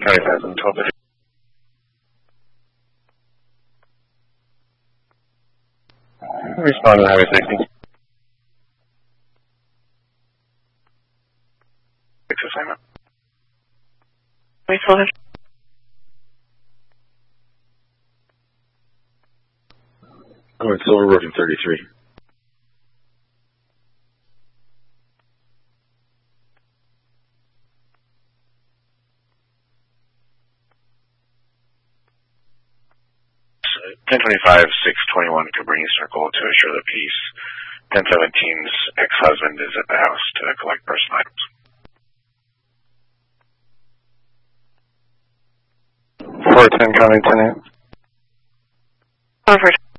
County 1012. Respond to Highway 60. Fix assignment. Respond. Oh, it's Silver Brook in 33. So, 1025, 621 Cabrini Circle to assure the peace. 1017's ex-husband is at the house to collect personal items. 410 County 10-8. 410.